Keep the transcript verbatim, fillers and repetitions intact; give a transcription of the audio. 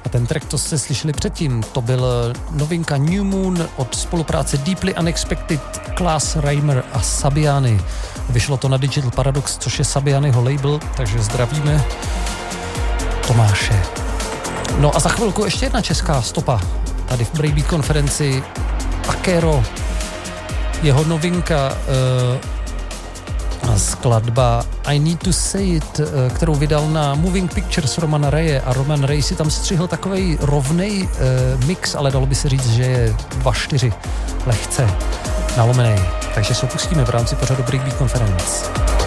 A ten track, to jste slyšeli předtím, to byl novinka New Moon od spolupráce Deeply Unexpected, Klaas Reimer a Sabiany. Vyšlo to na Digital Paradox, což je Sabianyho label, takže zdravíme Tomáše. No a za chvilku ještě jedna česká stopa. Tady v Breakbeat konferenci Akero, jeho novinka, uh, skladba I Need to Say It, uh, kterou vydal na Moving Pictures Romana Raye, a Roman Ray si tam střihl takovej rovnej uh, mix, ale dalo by se říct, že je dva čtyři lehce nalomenej. Takže se opustíme v rámci pořadu Breakbeat Conference.